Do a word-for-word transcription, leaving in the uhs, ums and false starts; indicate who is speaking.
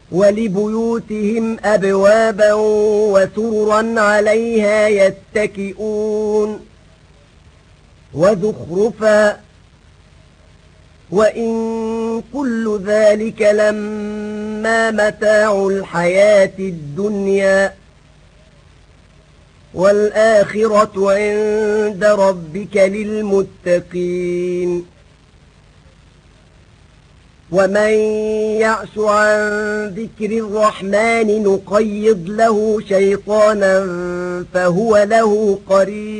Speaker 1: ولبيوتهم أبوابا وسررا عليها يتكئون وزخرفا وإن كل ذلك لما متاع الحياة الدنيا والآخرة عند ربك للمتقين ومن يعش عن ذكر الرحمن نقيض له شيطانا فهو له قرين